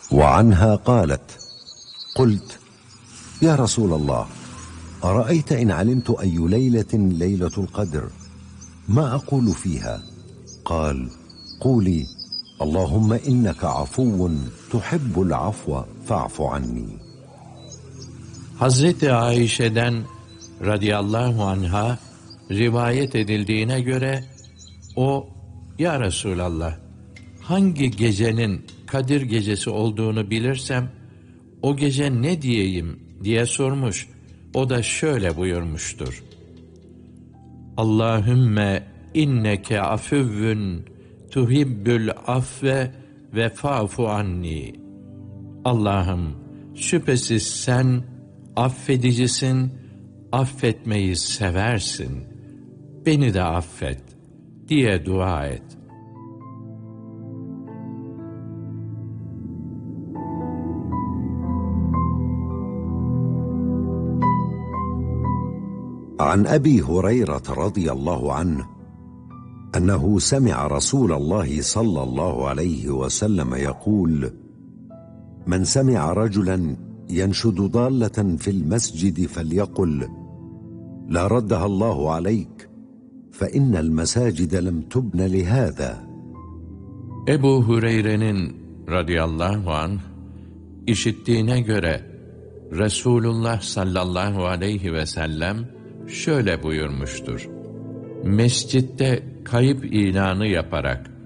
وعنها قالت: قلت: يا رسول الله، أرأيت إن علمت أي ليلة ليلة القدر ما أقول فيها؟ قال: قولي: اللهم إنك عفو تحب العفو فاعف عني. Hazreti Ayşe'den radıyallahu anha rivayet edildiğine göre o, ya Resulallah, hangi gecenin Kadir gecesi olduğunu bilirsem o gece ne diyeyim diye sormuş. O da şöyle buyurmuştur: Allahümme inneke afüvvün tuhibbül afve ve fa'fu anni. Allah'ım, şüphesiz sen affedicisin, affetmeyi seversin. Beni de affet diye dua et. عن أبي هريرة رضي الله عنه أنه سمع رسول الله صلى الله عليه وسلم يقول: من سمع رجلا ينشد ضالة في المسجد فليقل: لا ردها الله عليك فإن المساجد لم تبن لهذا. Ebu Hureyre'nin radıyallahu anh işittiğine göre Resulullah sallallahu aleyhi ve sellem şöyle buyurmuştur: Mescitte kayıp ilanı yaparak